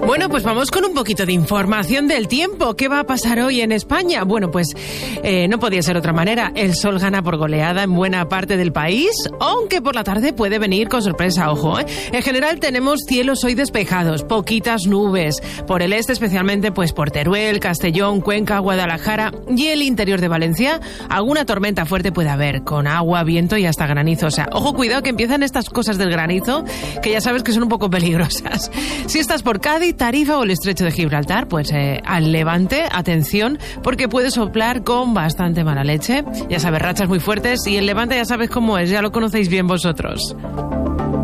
Bueno, pues vamos con un poquito de información del tiempo. ¿Qué va a pasar hoy en España? Bueno, pues no podía ser otra manera. El sol gana por goleada en buena parte del país, aunque por la tarde puede venir con sorpresa, ojo. En general tenemos cielos hoy despejados, poquitas nubes. Por el este especialmente, pues por Teruel, Castellón, Cuenca, Guadalajara y el interior de Valencia, alguna tormenta fuerte puede haber, con agua, viento y hasta granizo. O sea, ojo, cuidado que empiezan estas cosas del granizo, que ya sabes que son un poco peligrosas. Si estás por Cádiz, Tarifa o el estrecho de Gibraltar, pues al levante, atención, porque puede soplar con bastante mala leche. Ya sabes, rachas muy fuertes, y el levante ya sabes cómo es, ya lo conocéis bien vosotros.